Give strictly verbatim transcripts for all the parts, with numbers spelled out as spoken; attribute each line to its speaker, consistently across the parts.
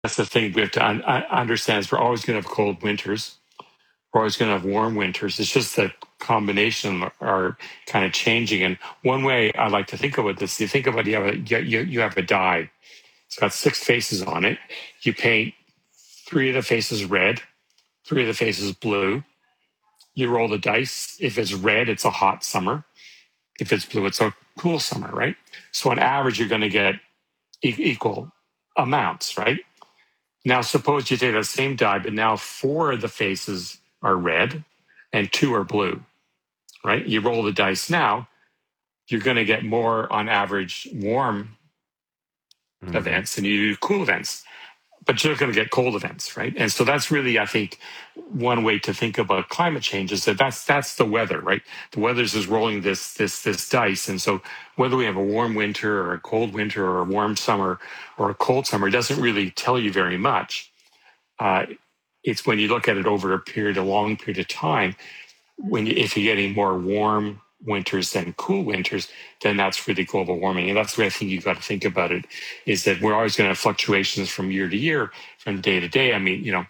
Speaker 1: That's the thing we have to un- understand is we're always going to have cold winters. We're always going to have warm winters. It's just the combination are kind of changing. And one way I like to think about this, you think about you have a you, you have a die. It's got six faces on it. You paint three of the faces red, three of the faces blue. You roll the dice. If it's red, it's a hot summer. If it's blue, it's a cool summer, right? So on average, you're going to get e- equal amounts, right? Now, suppose you take that same die, but now four of the faces are red and two are blue, right? You roll the dice now, you're going to get more on average warm mm-hmm. events than you do cool events. But you're going to get cold events, right? And so that's really, I think, one way to think about climate change is that that's that's the weather, right? The weather's is rolling this this this dice, and so whether we have a warm winter or a cold winter or a warm summer or a cold summer doesn't really tell you very much. Uh, it's when you look at it over a period, a long period of time, when you, if you're getting more warm winters than cool winters, then that's really global warming. And that's the way I think you've got to think about it, is that we're always going to have fluctuations from year to year, from day to day. I mean, you know,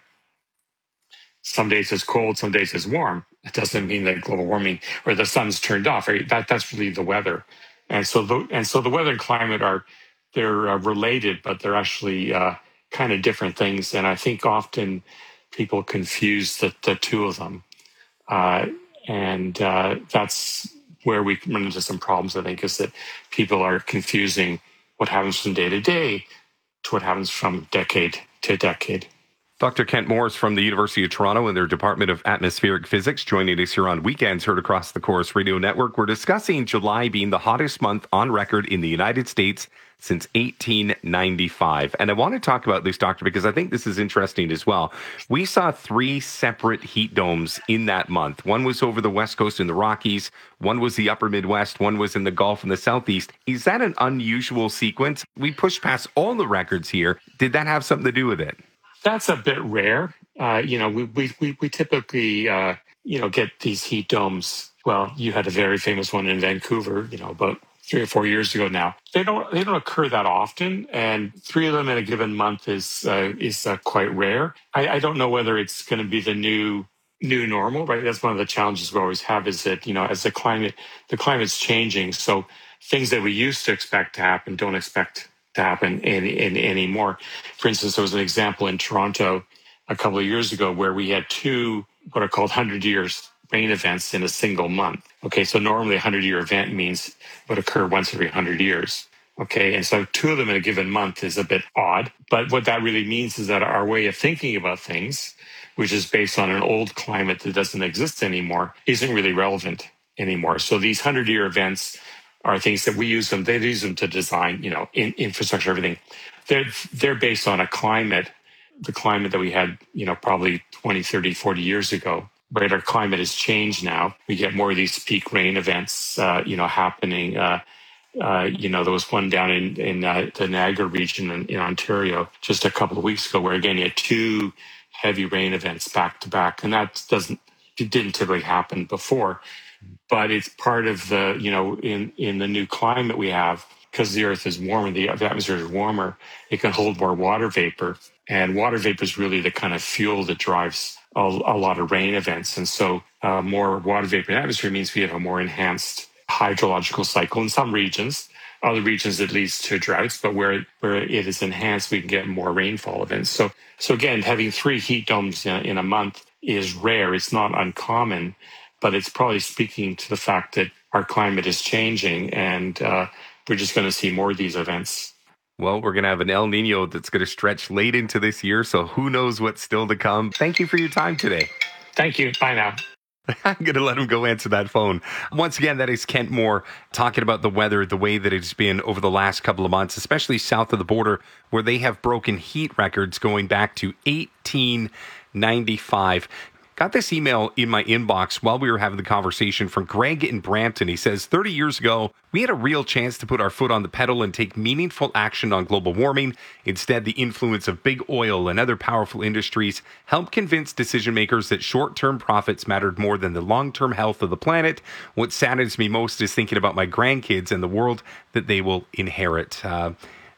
Speaker 1: some days it's cold, some days it's warm. It doesn't mean that global warming or the sun's turned off. Right? That that's really the weather. And so the and so the weather and climate are they're uh, related, but they're actually uh, kind of different things. And I think often people confuse the, the two of them. Uh, and uh, that's where we run into some problems, I think, is that people are confusing what happens from day to day to what happens from decade to decade.
Speaker 2: Doctor Kent Morris from the University of Toronto and their Department of Atmospheric Physics joining us here on Weekends Heard across the Corus Radio Network. We're discussing July being the hottest month on record in the United States since eighteen ninety-five. And I want to talk about this, Doctor, because I think this is interesting as well. We saw three separate heat domes in that month. One was over the West Coast in the Rockies. One was the upper Midwest. One was in the Gulf and the Southeast. Is that an unusual sequence? We pushed past all the records here. Did that have something to do with it?
Speaker 1: That's a bit rare. Uh, you know, we we we, we typically uh, you know get these heat domes. Well, you had a very famous one in Vancouver, you know, about three or four years ago now. They don't they don't occur that often, and three of them in a given month is uh, is uh, quite rare. I, I don't know whether it's going to be the new new normal, right? That's one of the challenges we always have, is that, you know, as the climate the climate's changing, so things that we used to expect to happen don't expect to happen in, in, anymore. For instance, there was an example in Toronto a couple of years ago where we had two what are called one hundred years rain events in a single month. Okay, so normally a one hundred year event means would occur once every one hundred years. Okay, and so two of them in a given month is a bit odd. But what that really means is that our way of thinking about things, which is based on an old climate that doesn't exist anymore, isn't really relevant anymore. So these one hundred year events are things that we use them. They use them to design, you know, in, infrastructure, everything. They're they're based on a climate, the climate that we had, you know, probably twenty, thirty, forty years ago. But our climate has changed now. We get more of these peak rain events, uh, you know, happening. Uh, uh, you know, there was one down in in uh, the Niagara region in, in Ontario just a couple of weeks ago, where again you had two heavy rain events back to back, and that doesn't it didn't typically happen before. But it's part of the, you know, in, in the new climate we have, because the earth is warmer, the, the atmosphere is warmer, it can hold more water vapor. And water vapor is really the kind of fuel that drives a, a lot of rain events. And so uh, more water vapor in the atmosphere means we have a more enhanced hydrological cycle in some regions. Other regions it leads to droughts, but where where it is enhanced, we can get more rainfall events. So so again, having three heat domes in, in a month is rare. It's not uncommon. But it's probably speaking to the fact that our climate is changing, and uh, we're just going to see more of these events.
Speaker 2: Well, we're going to have an El Nino that's going to stretch late into this year, so who knows what's still to come. Thank you for your time today.
Speaker 1: Thank you. Bye now.
Speaker 2: I'm going to let him go answer that phone. Once again, that is Kent Moore talking about the weather, the way that it's been over the last couple of months, especially south of the border, where they have broken heat records going back to eighteen ninety-five. Got this email in my inbox while we were having the conversation from Greg in Brampton. He says, thirty years ago, we had a real chance to put our foot on the pedal and take meaningful action on global warming. Instead, the influence of big oil and other powerful industries helped convince decision makers that short-term profits mattered more than the long-term health of the planet. What saddens me most is thinking about my grandkids and the world that they will inherit. Uh,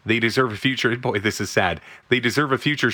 Speaker 2: They deserve a future. Boy, this is sad. They deserve a future